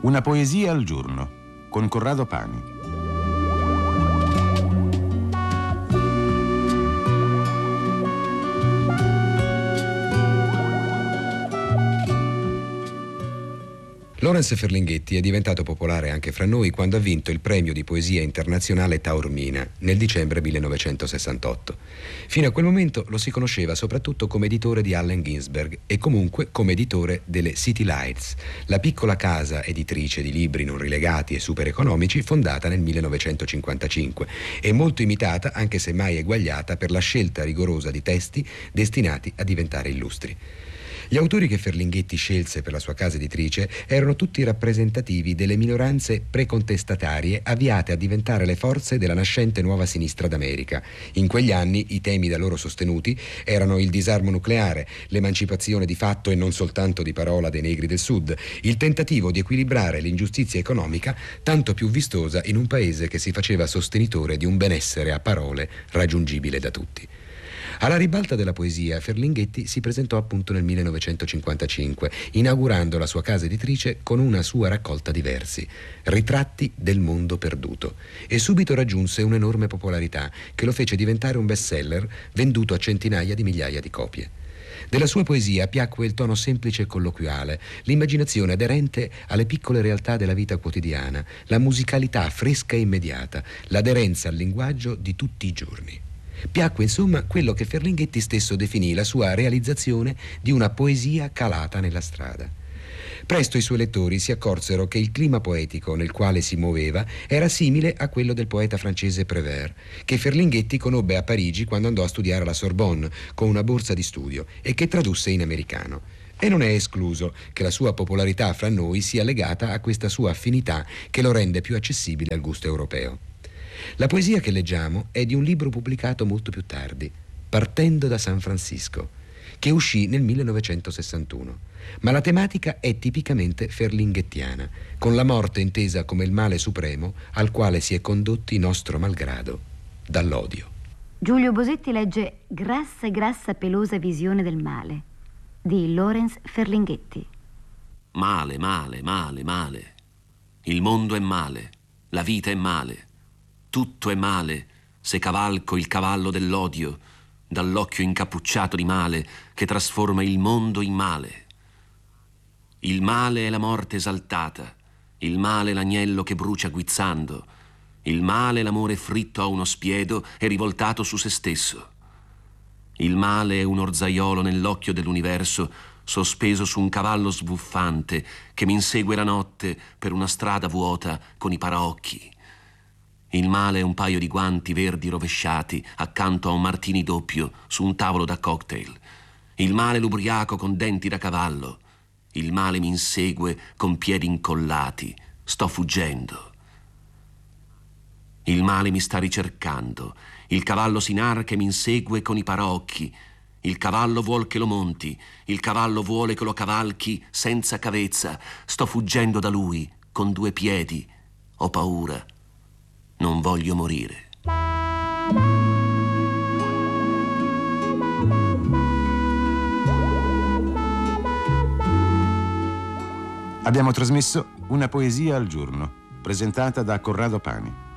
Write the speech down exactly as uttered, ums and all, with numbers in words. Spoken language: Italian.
Una poesia al giorno con Corrado Pani. Lawrence Ferlinghetti è diventato popolare anche fra noi quando ha vinto il premio di poesia internazionale Taormina nel dicembre millenovecentosessantotto. Fino a quel momento lo si conosceva soprattutto come editore di Allen Ginsberg e comunque come editore delle City Lights, la piccola casa editrice di libri non rilegati e super economici fondata nel millenovecentocinquantacinque e molto imitata, anche se mai eguagliata, per la scelta rigorosa di testi destinati a diventare illustri. Gli autori che Ferlinghetti scelse per la sua casa editrice erano tutti rappresentativi delle minoranze precontestatarie avviate a diventare le forze della nascente nuova sinistra d'America. In quegli anni i temi da loro sostenuti erano il disarmo nucleare, l'emancipazione di fatto e non soltanto di parola dei negri del Sud, il tentativo di equilibrare l'ingiustizia economica tanto più vistosa in un paese che si faceva sostenitore di un benessere a parole raggiungibile da tutti. Alla ribalta della poesia, Ferlinghetti si presentò appunto nel millenovecentocinquantacinque, inaugurando la sua casa editrice con una sua raccolta di versi, Ritratti del mondo perduto, e subito raggiunse un'enorme popolarità che lo fece diventare un bestseller venduto a centinaia di migliaia di copie. Della sua poesia piacque il tono semplice e colloquiale, l'immaginazione aderente alle piccole realtà della vita quotidiana, la musicalità fresca e immediata, l'aderenza al linguaggio di tutti i giorni. Piacque insomma quello che Ferlinghetti stesso definì la sua realizzazione di una poesia calata nella strada. Presto i suoi lettori si accorsero che il clima poetico nel quale si muoveva era simile a quello del poeta francese Prévert, che Ferlinghetti conobbe a Parigi quando andò a studiare alla Sorbonne con una borsa di studio e che tradusse in americano. E non è escluso che la sua popolarità fra noi sia legata a questa sua affinità che lo rende più accessibile al gusto europeo. La poesia che leggiamo è di un libro pubblicato molto più tardi, Partendo da San Francisco, che uscì nel millenovecentosessantuno, ma la tematica è tipicamente ferlinghettiana, con la morte intesa come il male supremo al quale si è condotti nostro malgrado dall'odio. Giulio Bosetti legge Grassa e grassa pelosa visione del male di Lawrence Ferlinghetti. Male, male, male, male. Il mondo è male, la vita è male. Tutto è male se cavalco il cavallo dell'odio, dall'occhio incappucciato di male che trasforma il mondo in male. Il male è la morte esaltata, il male è l'agnello che brucia guizzando, il male è l'amore fritto a uno spiedo e rivoltato su se stesso. Il male è un orzaiolo nell'occhio dell'universo sospeso su un cavallo sbuffante che mi insegue la notte per una strada vuota con i paraocchi. Il male è un paio di guanti verdi rovesciati accanto a un martini doppio su un tavolo da cocktail. Il male è l'ubriaco con denti da cavallo. Il male mi insegue con piedi incollati. Sto fuggendo. Il male mi sta ricercando. Il cavallo si inarca e mi insegue con i paraocchi. Il cavallo vuol che lo monti. Il cavallo vuole che lo cavalchi senza cavezza. Sto fuggendo da lui con due piedi. Ho paura. Non voglio morire. Abbiamo trasmesso Una poesia al giorno, presentata da Corrado Pani.